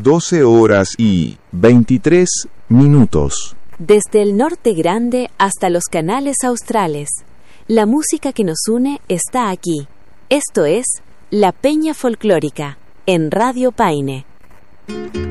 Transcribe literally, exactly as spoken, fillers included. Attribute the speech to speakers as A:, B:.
A: doce horas y veintitrés minutos.
B: Desde el norte grande hasta los canales australes, la música que nos une está aquí. Esto es La Peña Folclórica, en Radio Paine.